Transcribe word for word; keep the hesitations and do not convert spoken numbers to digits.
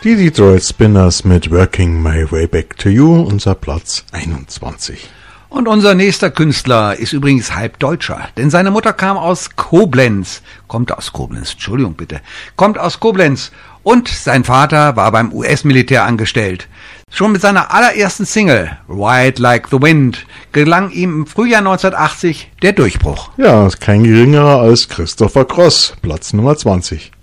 Die Detroit Spinners mit Working My Way Back to You, unser Platz einundzwanzig. Und unser nächster Künstler ist übrigens halb Deutscher, denn seine Mutter kam aus Koblenz, kommt aus Koblenz, Entschuldigung bitte, kommt aus Koblenz und sein Vater war beim U S-Militär angestellt. Schon mit seiner allerersten Single, Ride Like the Wind, gelang ihm im Frühjahr neunzehnhundertachtzig der Durchbruch. Ja, kein geringerer als Christopher Cross, Platz Nummer zwanzig.